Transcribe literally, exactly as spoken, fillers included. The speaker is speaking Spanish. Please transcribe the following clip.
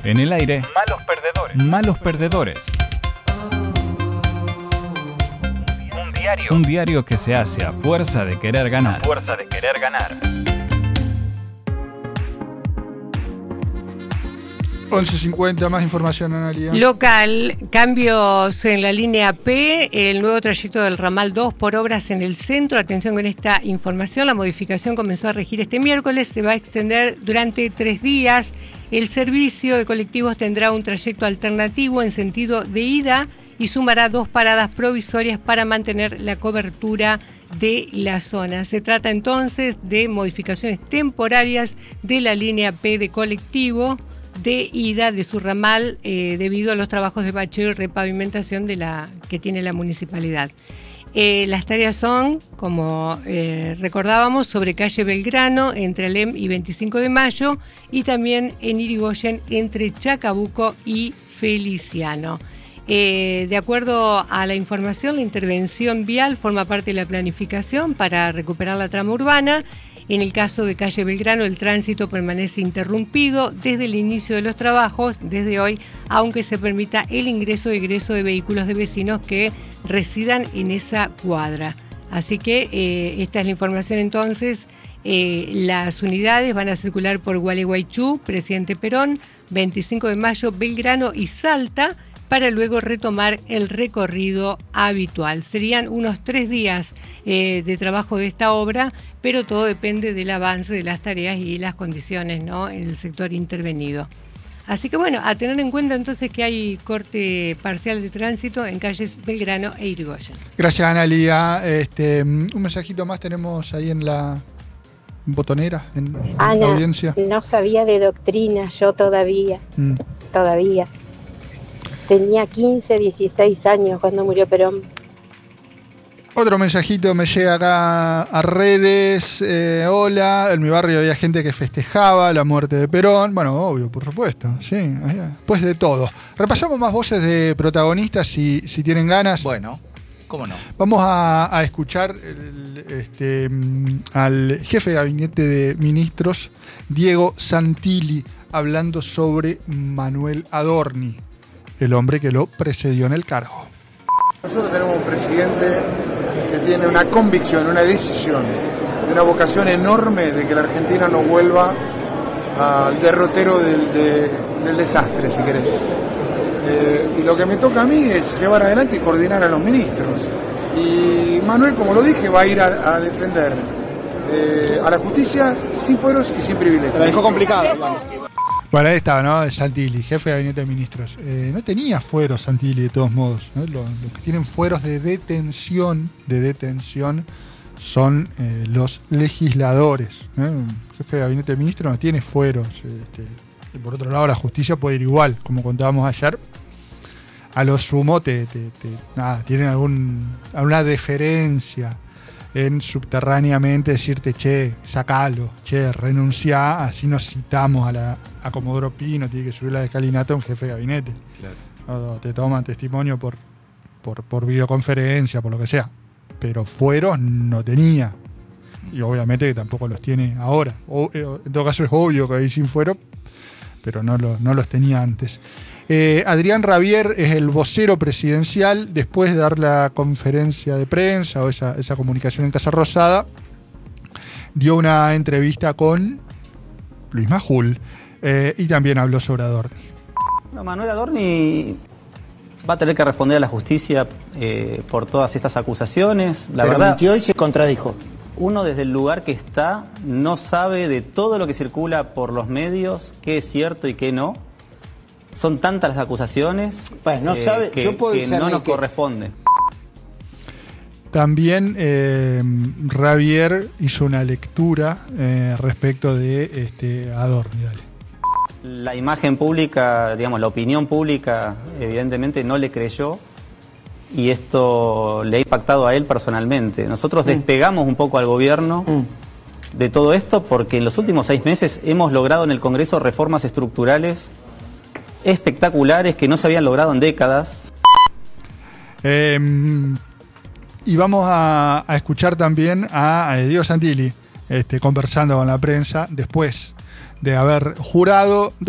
En el aire, malos perdedores. Malos perdedores. Un diario. Un diario que se hace a fuerza de querer ganar. A fuerza de querer ganar. once cincuenta, más información, Analia. Local, cambios en la línea P, el nuevo trayecto del ramal dos por obras en el centro. Atención con esta información, la modificación comenzó a regir este miércoles, se va a extender durante tres días. El servicio de colectivos tendrá un trayecto alternativo en sentido de ida y sumará dos paradas provisorias para mantener la cobertura de la zona. Se trata entonces de modificaciones temporarias de la línea P de colectivo de ida de su ramal eh, debido a los trabajos de bacheo y repavimentación de la, que tiene la municipalidad. Eh, las tareas son, como eh, recordábamos, sobre calle Belgrano, entre Alem y veinticinco de mayo, y también en Irigoyen, entre Chacabuco y Feliciano. Eh, de acuerdo a la información, la intervención vial forma parte de la planificación para recuperar la trama urbana. En el caso de calle Belgrano, el tránsito permanece interrumpido desde el inicio de los trabajos, desde hoy, aunque se permita el ingreso y egreso de vehículos de vecinos que residan en esa cuadra. Así que eh, esta es la información entonces. Eh, las unidades van a circular por Gualeguaychú, Presidente Perón, veinticinco de mayo, Belgrano y Salta, para luego retomar el recorrido habitual. Serían unos tres días eh, de trabajo de esta obra, pero todo depende del avance de las tareas y las condiciones, ¿no?, en el sector intervenido. Así que bueno, a tener en cuenta entonces que hay corte parcial de tránsito en calles Belgrano e Irigoyen. Gracias, Analia. Este, un mensajito más tenemos ahí en la botonera, en, en Ana, la audiencia. No sabía de doctrina yo todavía, mm. todavía. Tenía quince, dieciséis años cuando murió Perón. Otro mensajito me llega acá a redes. Eh, hola, en mi barrio había gente que festejaba la muerte de Perón. Bueno, obvio, por supuesto. Sí, pues de todo. Repasamos más voces de protagonistas si, si tienen ganas. Bueno, cómo no. Vamos a, a escuchar el, este, al jefe de gabinete de ministros, Diego Santilli, hablando sobre Manuel Adorni, el hombre que lo precedió en el cargo. Nosotros tenemos un presidente que tiene una convicción, una decisión, una vocación enorme de que la Argentina no vuelva al derrotero del, de, del desastre, si querés. Eh, y lo que me toca a mí es llevar adelante y coordinar a los ministros. Y Manuel, como lo dije, va a ir a, a defender eh, a la justicia sin fueros y sin privilegios. La dejó complicado, bueno. Bueno, ahí estaba, ¿no? Santilli, jefe de gabinete de ministros. Eh, no tenía fueros Santilli, de todos modos, ¿no? Los, los que tienen fueros de detención, de detención, son eh, los legisladores, ¿no? Un jefe de gabinete de ministros no tiene fueros. Este, y por otro lado, la justicia puede ir igual, como contábamos ayer. A lo sumo, te, te, te, nada, tienen algún, alguna deferencia en subterráneamente decirte, che, sacalo, che, renunciá, así nos citamos a la a Comodoro Pi, no tiene que subir la escalinata a un jefe de gabinete. Claro. O te toman testimonio por, por, por videoconferencia, por lo que sea. Pero fueros no tenía. Y obviamente que tampoco los tiene ahora. O, en todo caso es obvio que hay sin fuero, pero no, lo, no los tenía antes. Eh, Adrián Rabier es el vocero presidencial. Después de dar la conferencia de prensa o esa, esa comunicación en Casa Rosada, dio una entrevista con Luis Majul eh, y también habló sobre Adorni. No, Manuel Adorni va a tener que responder a la justicia eh, por todas estas acusaciones. La Pero verdad, mintió y se contradijo. Uno desde el lugar que está no sabe de todo lo que circula por los medios, qué es cierto y qué no. Son tantas las acusaciones bueno, no eh, sabe, que, yo puedo que no nos que... corresponde. También eh, Rabier hizo una lectura eh, respecto de este Adorni. Dale. La imagen pública, digamos, la opinión pública, evidentemente no le creyó y esto le ha impactado a él personalmente. Nosotros mm. despegamos un poco al gobierno mm. de todo esto porque en los últimos seis meses hemos logrado en el Congreso reformas estructurales espectaculares que no se habían logrado en décadas. Eh, y vamos a, a escuchar también a, a Diego Santilli este, conversando con la prensa después de haber jurado